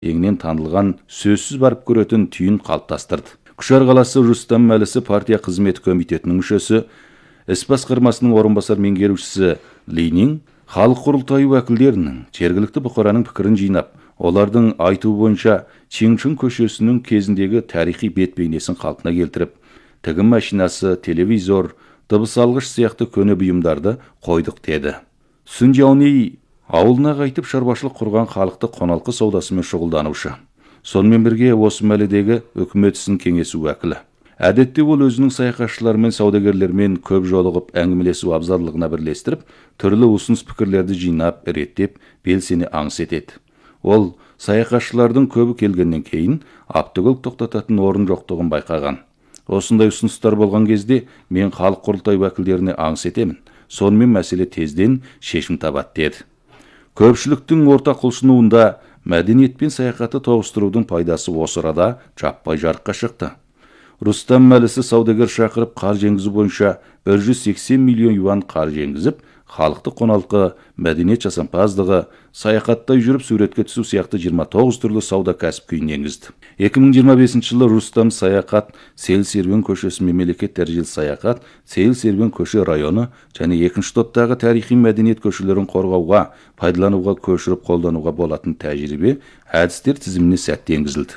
еңнен танылған сөзсіз барып көретін түйін қалыптастырды. Күшар қаласы Рустам Мәлісі партия қызметі комитетінің мүшесі, іс басқармасының орынбасар меңгерушісі Линин халық құрылтайы уәкілдерінің жергілікті бұқараның пікірін жинап, олардың айтуы бойынша Чеңчун көшесінің кезіндегі тарихи бет бейнесін қалпына келтіріп, тігін машинасы, телевизор, дыбыс алғыш сияқты көне бұйымдарды қойдық деді. Сүнжауни ауылына қайтып шаруашылық құрған халықты қоналқы саудасымен шұғылданушы. Сонымен бірге осы мәлідегі үкімет ісін кеңесі уәкілі. Әдетте ол өзінің саяхатшылармен, саудагерлермен көп жолығып, әңгімелесу абзалдығына бірлестіріп, түрлі ұсыныс пікірлерді жинап, реттеп, белсене аңыс етеді. Ол саяхатшылардың көбі келгеннен кейін аптөгіл тоқтататын орын жоқтығын байқаған. Осындай ұсыныстар болған кезде мен халық құрылтай уәкілдеріне аңыс етемін. Сонымен мәселе тезден шешім табады деді. Көпшіліктің орта құлшынуында мәдениет пен саяхатты тоғыстырудың пайдасы осы арада жаппай жарыққа шықты. Рустам Мәлісі саудагер шақырып қаржы енгізу бойынша 180 миллион юан қаржы енгізіп, халықты қоналқы, мәдениет жасампаздығы, саяхаттай жүріп суретке түсу сияқты 29 түрлі сауда кәсіп күйін енгізді. 2025 жылы Рустам саяхат, Сейіл Серуен көшесі мемлекет дәрежелі саяхат, Сейіл Серуен көше районы және екінші топтағы тарихи мәдениет көшелерін қорғауға, пайдалануға, көшіріп қолдануға болатын тәжірибе әдістер тізіміне сәтті енгізілді.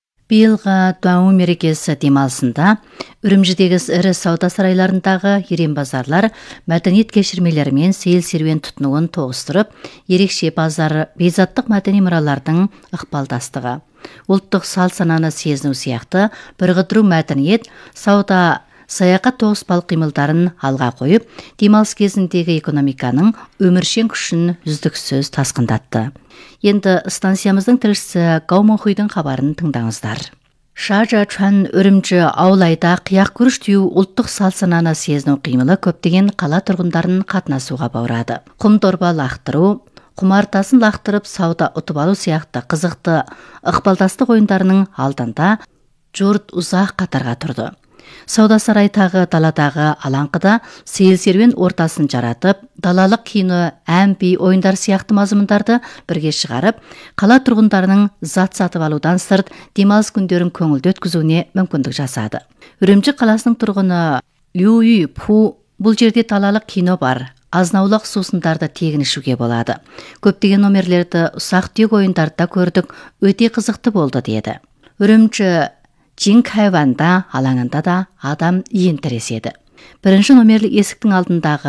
Биылғы Дуаңу мерекесі демалысында Үрімжідегі ірі сауда сарайларындағы ерен базарлар мәдениет кешірмелерімен Сейіл Серуен тұтынуын тоғыстырып, ерекше базар бейзаттық мәдени мұралардың ықпалдастығы, ұлттық салт-сананы сезіну сияқты бірігідіру мәдениет, сауда, саяхат тоғыспалық қимылдарын алға қойып, демалыс кезіндегі экономиканың өміршең күшін үздіксіз тасқындатты. Енді станциямыздың тілшісі Гаумонхуйдың хабарын тыңдаңыздар. Шажа-Чуан Үрімжі аулайда қияқ күріш теу ұлттық салт-сананы сезіну қимылы көптеген қала тұрғындарын қатынасуға баурады. Құм дорба лақтыру, құмартасын лақтырып сауда ұтып алу сияқты қызықты ықпалдастық ойындарының алдында жұрт ұзақ қатарға тұрды. Сауда сарайтағы даладағы алаңқыда Сейіл Серуен ортасын жаратып, далалық кино, ән-би ойындар сияқты мазмұндарды бірге шығарып, қала тұрғындарының зат сатып алудан сырт демалыс күндерін көңілді өткізуіне мүмкіндік жасады. Үрімжі қаласының тұрғыны Лю Ю Пу бұл жерде далалық кино бар. Азнаулық сусындарды тегін ішуге болады. Көптеген номерлерді ұсақ-түйек ойындарда көрдік, өте қызықты болды деді. Үрімжі Джинкайванда алаңында да адам иін тіреседі. Бірінші номерлі есіктің алдындағы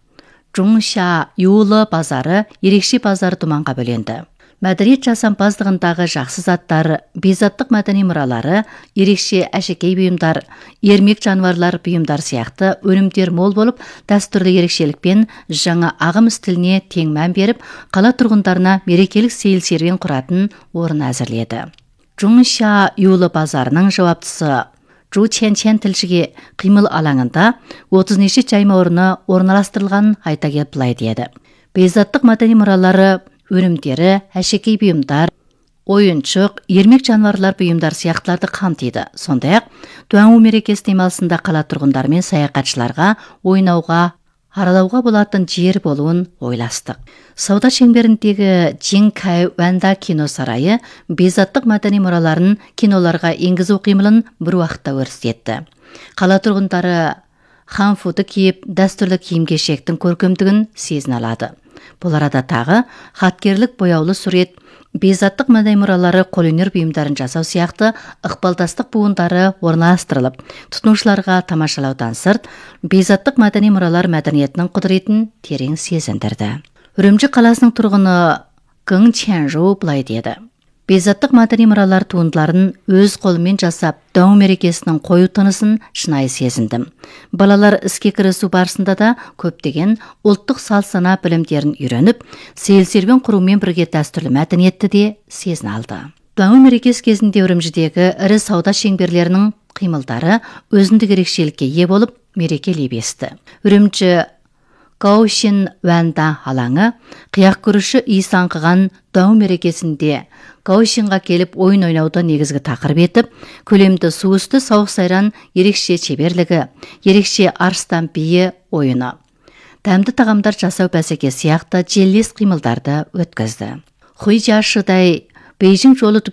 Жунша Юлы базары ерекше базар думанға бөленді. Мәдениет жасампаздығындағы жақсы заттар, бейзаттық мәдени мұралары, ерекше әшекей бұйымдар, ермек жануарлар бұйымдар сияқты өнімдер мол болып, дәстүрлі ерекшелікпен жаңа ағым стиліне тең мән беріп, қала тұрғындарына мерекелік Сейіл Серуен құратын орын әзірледі. Жунша Юлы базарының жауаптысы Жу Чен тілшіге қимыл алаңында 30 неше жайма орны орналастырылған айта келіп былай деді. Бейзаттық мәдени мұралары, өнімдері, әшекей бұйымдар, ойыншық, ермек жануарлар бұйымдар сияқтыларды қамтиды. Сондай-ақ, Дуаңу мерекесі демалысында қала тұрғындар мен саяхатшыларға ойнауға, аралауға болатын жер болуын ойластық. Сауда шеңберіндегі Джинкайванда кино сарайы бейзаттық мәдени мұраларын киноларға енгізу қимылын бір уақытта өрістетті. Қала тұрғындары ханфуды киіп, дәстүрлі киім-кешектің көркемдігін сезіне алады. Бұл арада тағы хаткерлік бояулы сурет, бейзаттық мәдени мұралары, қолөнер бұйымдарын жасау сияқты ықпалдастық буындары орналастырылып, тұтынушыларға тамашалаудан сырт, бейзаттық мәдени мұралар мәдениетінің құдіретін терең сезіндірді. Үрімжі қаласының тұрғыны Гың Ченжу былай деді. Бейзаттық мәдени мұралар туындыларын өз қолымен жасап, Дуаңу мерекесінің қою тынысын шынайы сезіндім. Балалар іске кірісу барысында да көптеген ұлттық салт-сана білімдерін үйреніп, Сейіл Серуен құрумен бірге дәстүрлі мәдениетті де сезін алды. Дуаңу мерекесі кезінде Үрімжідегі ірі сауда шеңберлерінің қимылдары өзіндік ерекшелікке ие болып, мереке лебесті. Үрімжі Гаушин Ванда алаңы қияқ күріші иіс аңқыған Дуаңу мерекесінде Гаушинға келіп ойын ойнауды негізгі тақырып етіп, көлемді су үсті сауық сайран ерекше шеберлігі, ерекше арыстан биі ойыны, тәмді тағамдар жасау бәсекесі сияқты желілес қимылдарды өткізді. Хуйжашыдай Бейжің жолы